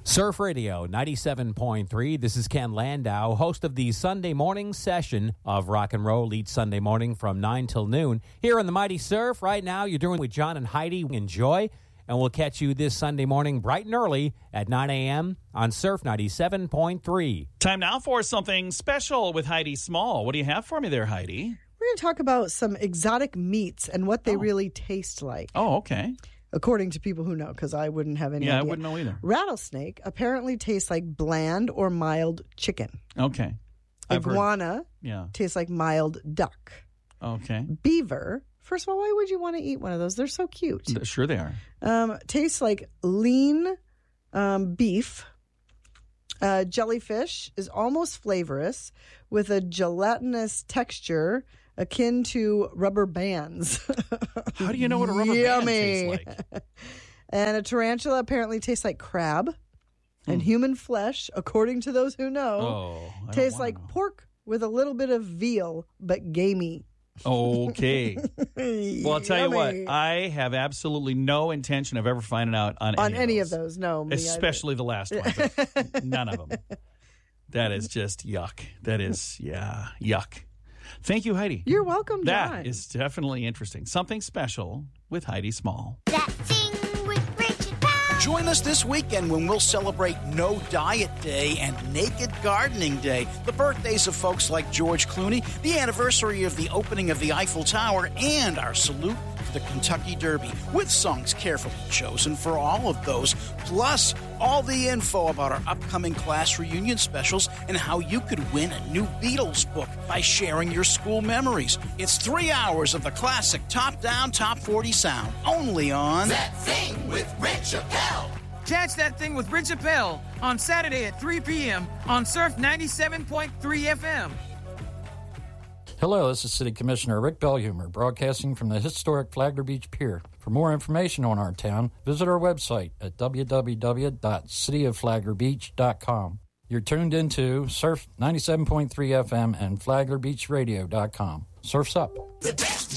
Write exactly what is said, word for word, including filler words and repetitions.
Surf Radio ninety-seven point three. This is Ken Landau, host of the Sunday morning session of Rock and Roll each Sunday morning from nine till noon. Here on the Mighty Surf, right now, you're doing with John and Heidi. Enjoy, and we'll catch you this Sunday morning bright and early at nine a.m. on Surf ninety-seven point three. Time now for something special with Heidi Small. What do you have for me there, Heidi? We're going to talk about some exotic meats and what they Oh. really taste like. Oh, okay. According to people who know, because I wouldn't have any Yeah, idea. I wouldn't know either. Rattlesnake apparently tastes like bland or mild chicken. Okay. I've heard- Iguana Yeah. tastes like mild duck. Okay. Beaver, first of all, why would you want to eat one of those? They're so cute. Th- Sure they are. Um, tastes like lean um, beef. Uh, jellyfish is almost flavorous with a gelatinous texture akin to rubber bands. How do you know what a rubber band tastes like? And a tarantula apparently tastes like crab. And human flesh, according to those who know, Oh, I don't tastes wanna like know. pork with a little bit of veal, but gamey. Okay. Well, I'll tell you what. Yummy. I have absolutely no intention of ever finding out on, On any, any of of those. those, no. me either. Especially the last one. But none of them. That is just yuck. That is, yeah, yuck. Thank you, Heidi. You're welcome, John. That is definitely interesting. Something special with Heidi Small. That thing with Richard Powell. Join us this weekend when we'll celebrate No Diet Day and Naked Gardening Day, the birthdays of folks like George Clooney, the anniversary of the opening of the Eiffel Tower, and our salute to the Kentucky Derby, with songs carefully chosen for all of those, plus all the info about our upcoming class reunion specials and how you could win a new Beatles book by sharing your school memories. It's three hours of the classic top-down, top forty sound, only on That Thing with Rich Appel. Catch That Thing with Rich Appel on Saturday at three p.m. on Surf ninety-seven point three F M. Hello, this is City Commissioner Rick Belhumer, broadcasting from the historic Flagler Beach Pier. For more information on our town, visit our website at w w w dot city of flagler beach dot com. You're tuned into Surf ninety-seven point three F M and flagler beach radio dot com. Surf's up. The best